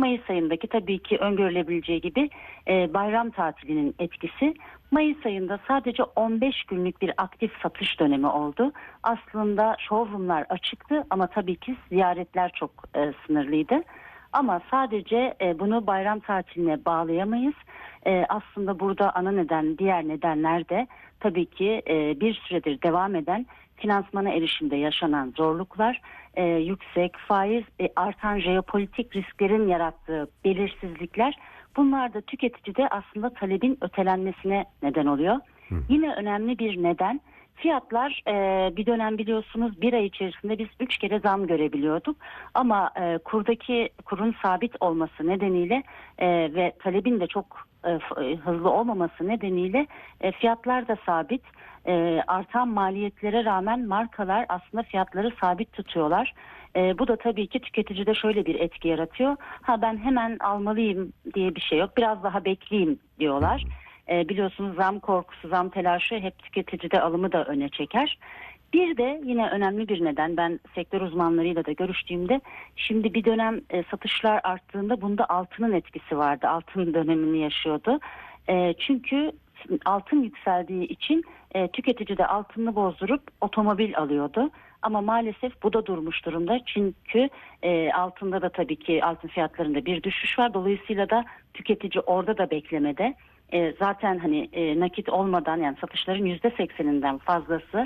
Mayıs ayındaki tabii ki öngörülebileceği gibi bayram tatilinin etkisi. Mayıs ayında sadece 15 günlük bir aktif satış dönemi oldu. Aslında showroomlar açıktı ama tabii ki ziyaretler çok sınırlıydı. Ama sadece bunu bayram tatiline bağlayamayız. Aslında burada ana neden, diğer nedenler de tabii ki bir süredir devam eden finansmana erişimde yaşanan zorluklar, yüksek faiz, artan jeopolitik risklerin yarattığı belirsizlikler, bunlar da tüketicide aslında talebin ötelenmesine neden oluyor. Yine önemli bir neden, fiyatlar bir dönem biliyorsunuz bir ay içerisinde biz 3 kere zam görebiliyorduk. Ama kurun sabit olması nedeniyle ve talebin de çok hızlı olmaması nedeniyle fiyatlar da sabit. Artan maliyetlere rağmen markalar aslında fiyatları sabit tutuyorlar. Bu da tabii ki tüketicide şöyle bir etki yaratıyor. Ben hemen almalıyım diye bir şey yok. Biraz daha bekleyeyim diyorlar. Biliyorsunuz zam korkusu, zam telaşı hep tüketicide alımı da öne çeker. Bir de yine önemli bir neden, ben sektör uzmanlarıyla da görüştüğümde şimdi bir dönem satışlar arttığında bunda altının etkisi vardı. Altın dönemini yaşıyordu. Çünkü altın yükseldiği için tüketici de altını bozdurup otomobil alıyordu. Ama maalesef bu da durmuş durumda. Çünkü altında da tabii ki altın fiyatlarında bir düşüş var. Dolayısıyla da tüketici orada da beklemede. Zaten hani nakit olmadan, yani satışların %80'inden fazlası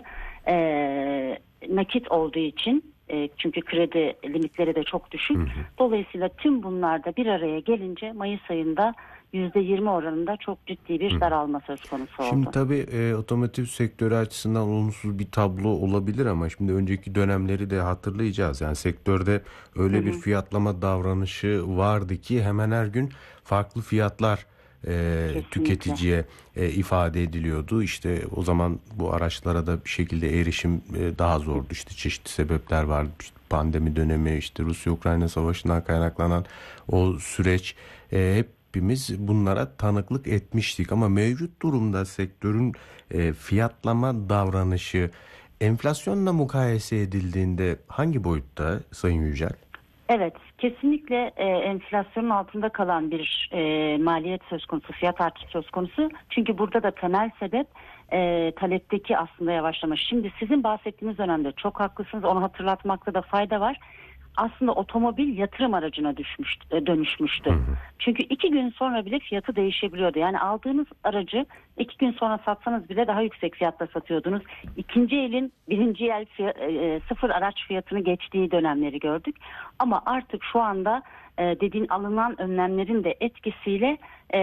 nakit olduğu için, çünkü kredi limitleri de çok düşük. Dolayısıyla tüm bunlar da bir araya gelince Mayıs ayında %20 oranında çok ciddi bir daralma söz konusu oldu. Şimdi tabii otomotiv sektörü açısından olumsuz bir tablo olabilir ama şimdi önceki dönemleri de hatırlayacağız. Yani sektörde öyle bir fiyatlama davranışı vardı ki hemen her gün farklı fiyatlar tüketiciye ifade ediliyordu. İşte o zaman bu araçlara da bir şekilde erişim daha zordu. İşte çeşitli sebepler vardı. İşte pandemi dönemi, işte Rusya-Ukrayna savaşından kaynaklanan o süreç, hepimiz bunlara tanıklık etmiştik. Ama mevcut durumda sektörün fiyatlama davranışı enflasyonla mukayese edildiğinde hangi boyutta Sayın Yücel? Evet, kesinlikle enflasyonun altında kalan bir maliyet söz konusu, fiyat artışı söz konusu. Çünkü burada da temel sebep talepteki aslında yavaşlama. Şimdi sizin bahsettiğiniz dönemde çok haklısınız, onu hatırlatmakta da fayda var. Aslında otomobil yatırım aracına dönüşmüştü. Çünkü 2 gün sonra bile fiyatı değişebiliyordu. Yani aldığınız aracı 2 gün sonra satsanız bile daha yüksek fiyatta satıyordunuz. İkinci elin birinci el sıfır araç fiyatını geçtiği dönemleri gördük. Ama artık şu anda dediğin alınan önlemlerin de etkisiyle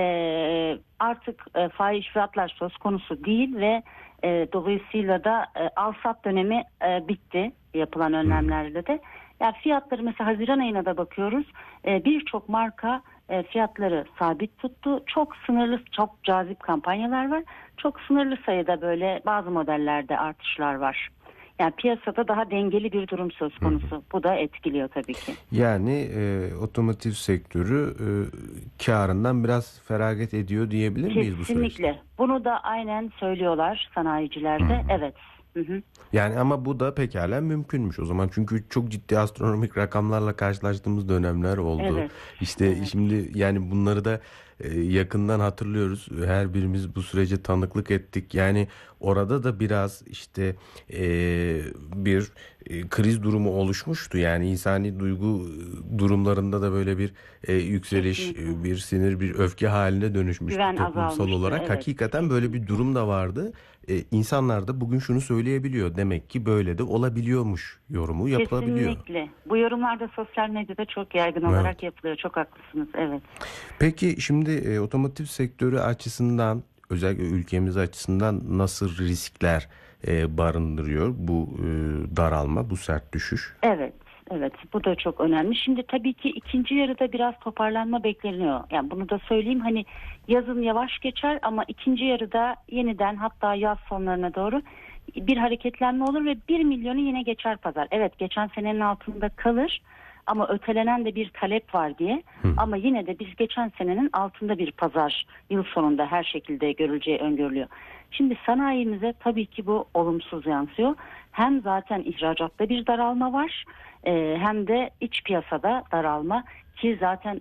artık fahiş fiyatlar söz konusu değil ve dolayısıyla da al-sat dönemi bitti yapılan önlemlerle de. Yani fiyatları mesela Haziran ayına da bakıyoruz. Birçok marka fiyatları sabit tuttu. Çok sınırlı, çok cazip kampanyalar var. Çok sınırlı sayıda böyle bazı modellerde artışlar var. Yani piyasada daha dengeli bir durum söz konusu. Bu da etkiliyor tabii ki. Yani otomotiv sektörü karından biraz feragat ediyor diyebilir miyiz bu süreçte? Kesinlikle. Bunu da aynen söylüyorlar sanayiciler de. Evet. Yani ama bu da pekala mümkünmüş o zaman. Çünkü çok ciddi astronomik rakamlarla karşılaştığımız dönemler oldu. Evet. İşte şimdi yani bunları da yakından hatırlıyoruz. Her birimiz bu sürece tanıklık ettik. Yani orada da biraz işte bir kriz durumu oluşmuştu. Yani insani duygu durumlarında da böyle bir yükseliş, bir sinir, bir öfke haline dönüşmüştü Güven toplumsal azalmıştı, olarak. evet. Hakikaten böyle bir durum da vardı. İnsanlar da bugün şunu söyleyebiliyor. Demek ki böyle de olabiliyormuş yorumu yapılabiliyor. Kesinlikle. Bu yorumlar da sosyal medyada çok yaygın olarak yapılıyor. Çok haklısınız. Evet. Peki şimdi otomotiv sektörü açısından, özellikle ülkemiz açısından nasıl riskler barındırıyor bu daralma, bu sert düşüş? Evet. Evet, bu da çok önemli. Şimdi tabii ki ikinci yarıda biraz toparlanma bekleniyor. Yani bunu da söyleyeyim, hani yazın yavaş geçer ama ikinci yarıda yeniden, hatta yaz sonlarına doğru bir hareketlenme olur ve 1 milyonu yine geçer pazar. Evet, geçen senenin altında kalır ama ötelenen de bir talep var diye. Ama yine de biz geçen senenin altında bir pazar yıl sonunda her şekilde görüleceği öngörülüyor. Şimdi sanayimize tabii ki bu olumsuz yansıyor. Hem zaten ihracatta bir daralma var, hem de iç piyasada daralma, ki zaten